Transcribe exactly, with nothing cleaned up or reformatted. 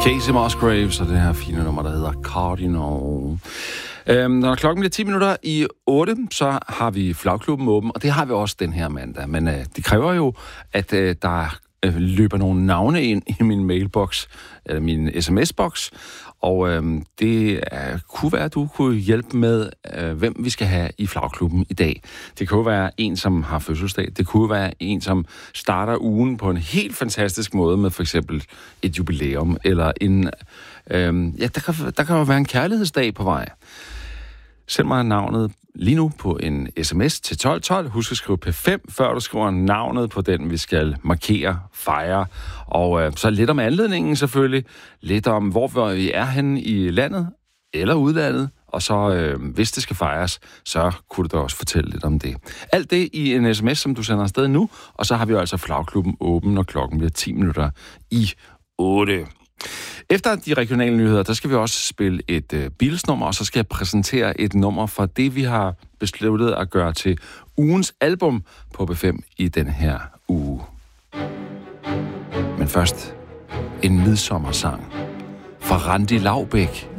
Casey Musgraves og det her fine nummer, der hedder Cardinal. Øhm, når klokken bliver ti minutter i otte, så har vi Flagklubben åben, og det har vi også den her mandag. Men øh, det kræver jo, at øh, der øh, løber nogle navne ind i min mailbox, eller min sms-boks, og øh, det øh, kunne være, at du kunne hjælpe med, øh, hvem vi skal have i Flagklubben i dag. Det kunne være en, som har fødselsdag. Det kunne være en, som starter ugen på en helt fantastisk måde med for eksempel et jubilæum, eller en... Øh, ja, der kan, der kan jo være en kærlighedsdag på vej. Send mig navnet lige nu på en sms til tolv tolv. Husk at skrive P fem, før du skriver navnet på den, vi skal markere, fejre. Og øh, så lidt om anledningen selvfølgelig. Lidt om, hvor vi er henne i landet eller udlandet. Og så, øh, hvis det skal fejres, så kunne du da også fortælle lidt om det. Alt det i en sms, som du sender afsted nu. Og så har vi jo altså Flagklubben åben, når klokken bliver ti minutter i otte. Efter de regionale nyheder, der skal vi også spille et øh, Beatles-nummer, og så skal jeg præsentere et nummer fra det, vi har besluttet at gøre til ugens album på B fem i den her uge. Men først en midsommersang fra Randi Laubek.